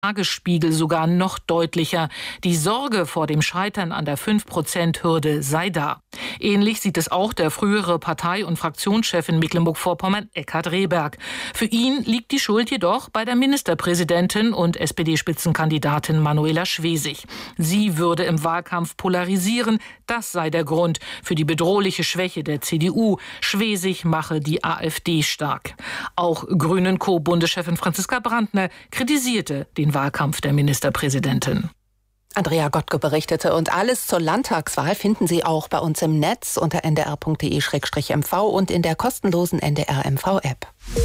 Tagesspiegel sogar noch deutlicher. Die Sorge vor dem Scheitern an der 5%-Hürde sei da. Ähnlich sieht es auch der frühere Partei- und Fraktionschef in Mecklenburg-Vorpommern, Eckhard Rehberg. Für ihn liegt die Schuld jedoch bei der Ministerpräsidentin und SPD-Spitzenkandidatin Manuela Schwesig. Sie würde im Wahlkampf polarisieren. Das sei der Grund für die bedrohliche Schwäche der CDU. Schwesig mache die AfD stark. Auch Grünen-Co-Bundeschefin Franziska Brandner kritisierte den Wahlkampf der Ministerpräsidentin. Andrea Gottke berichtete, und alles zur Landtagswahl finden Sie auch bei uns im Netz unter ndr.de/mv und in der kostenlosen NDR-MV-App.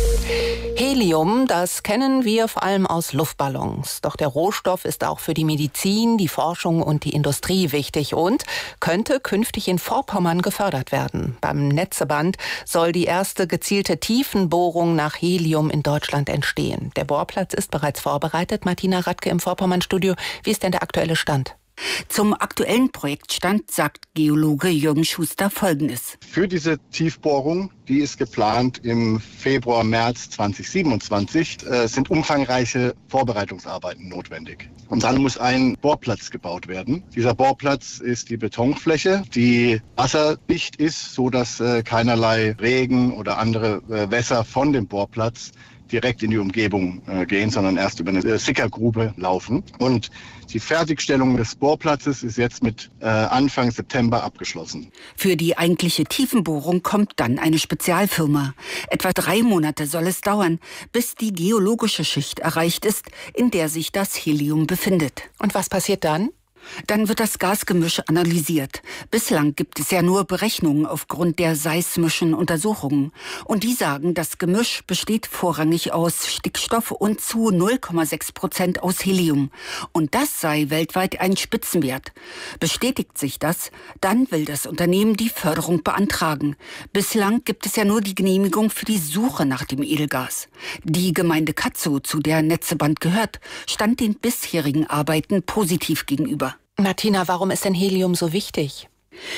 Helium, das kennen wir vor allem aus Luftballons. Doch der Rohstoff ist auch für die Medizin, die Forschung und die Industrie wichtig und könnte künftig in Vorpommern gefördert werden. Beim Netzeband soll die erste gezielte Tiefenbohrung nach Helium in Deutschland entstehen. Der Bohrplatz ist bereits vorbereitet. Martina Radke im Vorpommern-Studio. Wie ist denn der aktuelle Stand? Zum aktuellen Projektstand sagt Geologe Jürgen Schuster Folgendes. Für diese Tiefbohrung, die ist geplant im Februar, März 2027, sind umfangreiche Vorbereitungsarbeiten notwendig. Und dann muss ein Bohrplatz gebaut werden. Dieser Bohrplatz ist die Betonfläche, die wasserdicht ist, sodass keinerlei Regen oder andere Wässer von dem Bohrplatz direkt in die Umgebung gehen, sondern erst über eine Sickergrube laufen. Und die Fertigstellung des Bohrplatzes ist jetzt mit Anfang September abgeschlossen. Für die eigentliche Tiefenbohrung kommt dann eine Spezialfirma. Etwa 3 Monate soll es dauern, bis die geologische Schicht erreicht ist, in der sich das Helium befindet. Und was passiert dann? Dann wird das Gasgemisch analysiert. Bislang gibt es ja nur Berechnungen aufgrund der seismischen Untersuchungen. Und die sagen, das Gemisch besteht vorrangig aus Stickstoff und zu 0,6% aus Helium. Und das sei weltweit ein Spitzenwert. Bestätigt sich das, dann will das Unternehmen die Förderung beantragen. Bislang gibt es ja nur die Genehmigung für die Suche nach dem Edelgas. Die Gemeinde Katzow, zu der Netzeband gehört, stand den bisherigen Arbeiten positiv gegenüber. Martina, warum ist denn Helium so wichtig?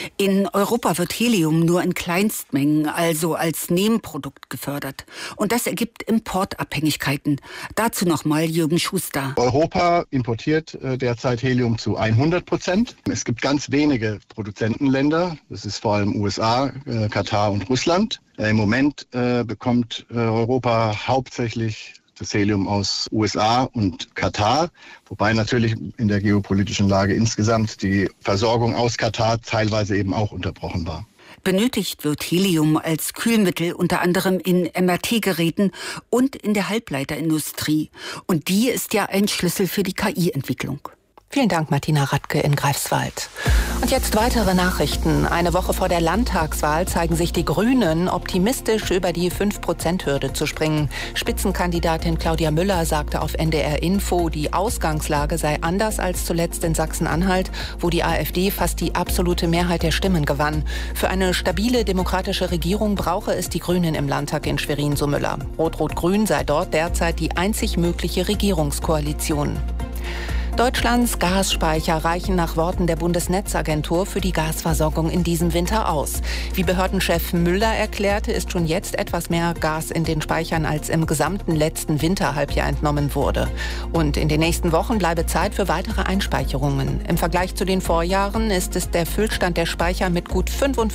In Europa wird Helium nur in Kleinstmengen, also als Nebenprodukt gefördert. Und das ergibt Importabhängigkeiten. Dazu nochmal Jürgen Schuster. Europa importiert derzeit Helium zu 100%. Es gibt ganz wenige Produzentenländer. Das ist vor allem USA, Katar und Russland. Im Moment bekommt Europa hauptsächlich das Helium aus USA und Katar, wobei natürlich in der geopolitischen Lage insgesamt die Versorgung aus Katar teilweise eben auch unterbrochen war. Benötigt wird Helium als Kühlmittel unter anderem in MRT-Geräten und in der Halbleiterindustrie. Und die ist ja ein Schlüssel für die KI-Entwicklung. Vielen Dank, Martina Radke in Greifswald. Und jetzt weitere Nachrichten. Eine Woche vor der Landtagswahl zeigen sich die Grünen optimistisch, über die 5%-Hürde zu springen. Spitzenkandidatin Claudia Müller sagte auf NDR Info, die Ausgangslage sei anders als zuletzt in Sachsen-Anhalt, wo die AfD fast die absolute Mehrheit der Stimmen gewann. Für eine stabile demokratische Regierung brauche es die Grünen im Landtag in Schwerin, so Müller. Rot-Rot-Grün sei dort derzeit die einzig mögliche Regierungskoalition. Deutschlands Gasspeicher reichen nach Worten der Bundesnetzagentur für die Gasversorgung in diesem Winter aus. Wie Behördenchef Müller erklärte, ist schon jetzt etwas mehr Gas in den Speichern, als im gesamten letzten Winterhalbjahr entnommen wurde. Und in den nächsten Wochen bleibe Zeit für weitere Einspeicherungen. Im Vergleich zu den Vorjahren ist es der Füllstand der Speicher mit gut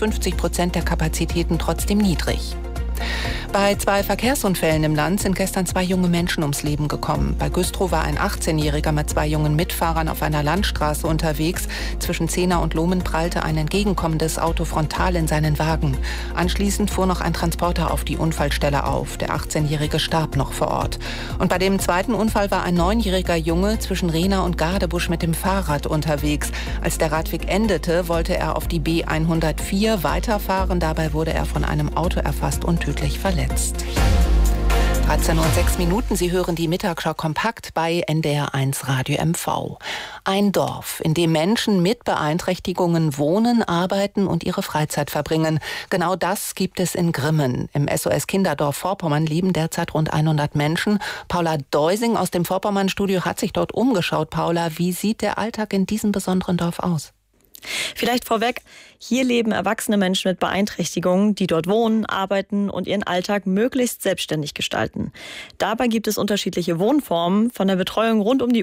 55% der Kapazitäten trotzdem niedrig. Bei 2 Verkehrsunfällen im Land sind gestern 2 junge Menschen ums Leben gekommen. Bei Güstrow war ein 18-Jähriger mit 2 jungen Mitfahrern auf einer Landstraße unterwegs. Zwischen Zehna und Lohmen prallte ein entgegenkommendes Auto frontal in seinen Wagen. Anschließend fuhr noch ein Transporter auf die Unfallstelle auf. Der 18-Jährige starb noch vor Ort. Und bei dem zweiten Unfall war ein 9-jähriger Junge zwischen Rehna und Gadebusch mit dem Fahrrad unterwegs. Als der Radweg endete, wollte er auf die B104 weiterfahren. Dabei wurde er von einem Auto erfasst und tödlich verletzt. 13:06 Uhr, Sie hören die Mittagsschau kompakt bei NDR1 Radio MV. Ein Dorf, in dem Menschen mit Beeinträchtigungen wohnen, arbeiten und ihre Freizeit verbringen. Genau das gibt es in Grimmen. Im SOS Kinderdorf Vorpommern leben derzeit rund 100 Menschen. Paula Deusing aus dem Vorpommern-Studio hat sich dort umgeschaut. Paula, wie sieht der Alltag in diesem besonderen Dorf aus? Vielleicht vorweg, hier leben erwachsene Menschen mit Beeinträchtigungen, die dort wohnen, arbeiten und ihren Alltag möglichst selbstständig gestalten. Dabei gibt es unterschiedliche Wohnformen, von der Betreuung rund um die